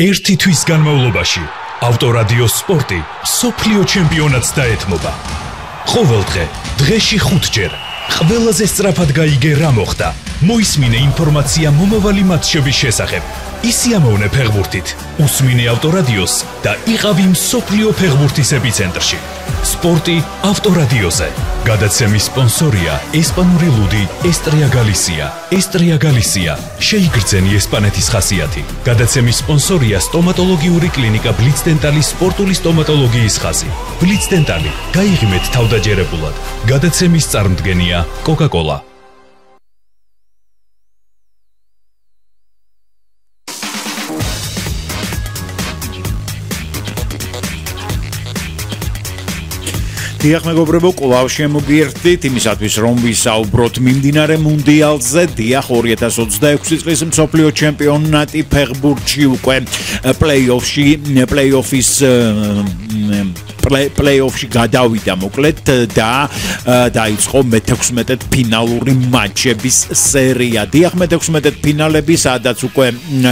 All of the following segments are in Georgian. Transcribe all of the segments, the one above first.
ერთი თვის განმავლობაში ავტორადიო სპორტი სოფლიო ჩემპიონატს დაეთმობა. ყოველდღე დღეში 5 ჯერ ყველაზე სწრაფად გაიგე რა მოხდა. მოისმინე ინფორმაცია მომავალი მატჩების შესახებ. ისიამოვნე ფეხბურთით, უსმინე ავტორადიოს და იყავი მსოფლიო ფეხბურთის ეპიცენტრში. სპორტი ავტორადიოზე. გადაცემის სპონსორია ესპანური ლუდი ესტრია გალისია. ესტრია გალისია შეიგრძენი ესპანეთის ხასიათი. გადაცემის სპონსორია სტომატოლოგიური კლინიკა ბლიცდენტალის სპორტული სტომატოლოგიის ხაზი. ბლიცდენტალი გაიღიმეთ თავდაჯერებულად. გადაცემის წარმდგენია კოკა-კოლა. დიახ მეგობრებო, კვლავ შემოგიერთდით იმისათვის რომ ვისაუბროთ მიმდინარე მუნდიალზე. დიახ 2026 წლის მსოფლიო ჩემპიონატი ფეხბურთში უკვე პლეი-ოფში გადავიდა მოკლედ და დაიწყო მე-16 ფინალური მატჩების სერია. დიახ მე-16 ფინალები, სადაც უკვე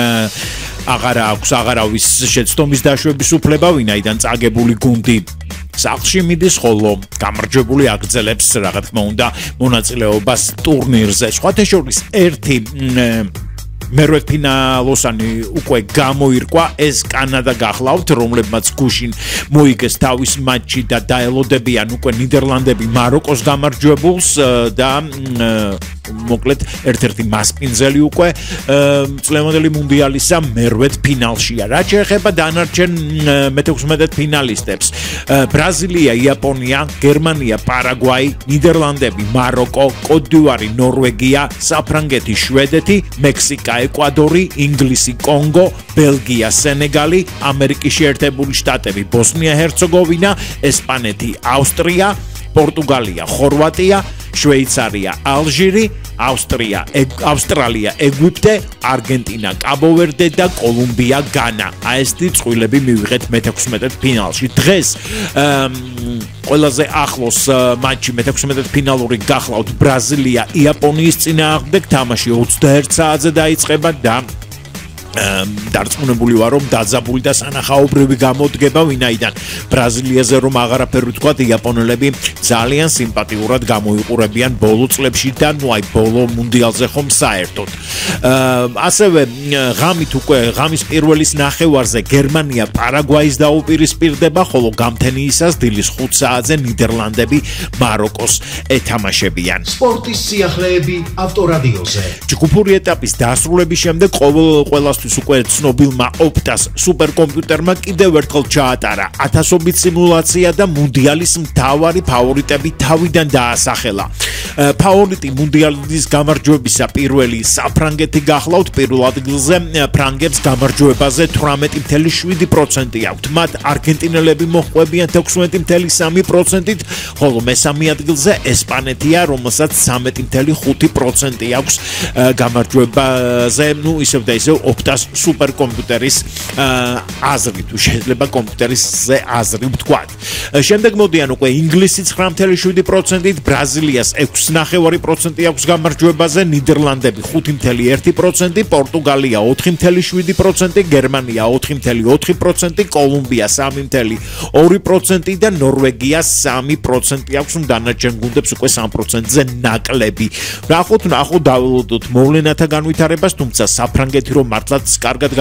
აღარავის შეცდომის დაშვების უფლება, ვინაიდან წაგებული გუნდი სახლში მიდის, ხოლო გამარჯვებული აგრძელებს რა თქმა უნდა მონაწილეობას ტურნირზე. სხვათა შორის ერთი მერვე ფინალოსანი უკვე გამოირკვა, ეს კანადა გახლავთ, რომლებმაც გუშინ მოიგეს თავის მატჩი და დაელოდებიან უკვე ნიდერლანდები მაროკოს გამარჯვებულს და მოკლედ ერთ-ერთი მასპინძელი უკვე წლევანდელი მუნდიალისა მერვედ ფინალშია. რაც შეეხება დანარჩენ მე-16 ფინალისტებს, ბრაზილია, იაპონია, გერმანია, პარაგვაი, ნიდერლანდები, მაროკო, კოტ-დ'ივარი, ნორვეგია, საფრანგეთი, შვედეთი, მექსიკა, ეკვადორი, ინგლისი, კონგო, ბელგია, სენეგალი, ამერიკის შეერთებული შტატები, ბოსნია-ჰერცეგოვინა, ესპანეთი, ავსტრია, პორტუგალია, ხორვატია, შვეიცარია, ალჟირი, ავსტრალია, ეგვიპტე, არგენტინა, კაბო-ვერდე და კოლუმბია, განა. ეს წყვილები მივიღეთ მე-16 ფინალში. დღეს ყველაზე ახლოს მატჩი მე-16 ფინალური გახლავთ ბრაზილია იაპონიის წინააღმდეგ. თამაში 21 საათზე დაიწყება და დარწმუნებული ვარ რომ დაძაბული და სანახაობრივი გამოდგება, ვინაიდან ბრაზილიაზე რომ აღარაფერი ვთქვათ, იაპონელები ძალიან სიმპათიურად გამოიყურებიან ბოლო წლებში და ბოლო მუნდიალზე ხომ საერთოდ. ასევე ღამის პირველის ნახევარზე გერმანია პარაგვაის დაუპირისპირდება, ხოლო გამთენიისას დილის 5 საათზე ნიდერლანდები მაროკოს ეთამაშებიან. სპორტის სიახლეები ავტორადიოზე. ჯგუფური ეტაპის დასრულების შემდეგ ყველასთვის უკვე ცნობილმა ოპტას სუპერკომპიუტერმა კიდევ ერთხელ ჩაატარა ათასობით სიმულაცია და მუნდიალის მთავარი ფავორიტები თავიდან დაასახელა. ფავორიტი მუნდიალის გამარჯვებისა პირველი საფრანგეთი გახლავთ. პირველ ადგილზე ფრანგებს გამარჯვებაზე 18.7% აქვთ. მათ არგენტინელები მოჰყვებიან 16.3%-ით, ხოლო მესამე ადგილზე ესპანეთია, რომელსაც 13.5% აქვს გამარჯვებაზე, ისევ და ისევ ოპტას სუპერკომპიუტერის აზრი, თუ შეიძლება კომპიუტერის აზრი ვთქვათ. შემდეგ მოდიან უკვე ინგლისი 9.7%-ით, ბრაზილიას 6.9% აქვს გამარჯვებაზე, ნიდერლანდები 5.1%, პორტუგალია 4.7%, გერმანია 4.4%, კოლუმბია 3.2% და ნორვეგია 3% აქვს, დანარჩენ გუნდებს უკვე 3%-ზე ნაკლები. ნახოთ დაველოდოთ მოვლენათა განვითარებას, თუმცა საფრანგეთი რომ მართლაც კარგად